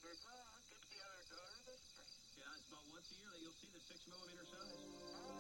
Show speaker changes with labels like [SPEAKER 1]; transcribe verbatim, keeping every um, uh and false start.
[SPEAKER 1] figures, well, I'll get the other door of the street.
[SPEAKER 2] Yeah, it's about once a year that you'll see the six millimeter size.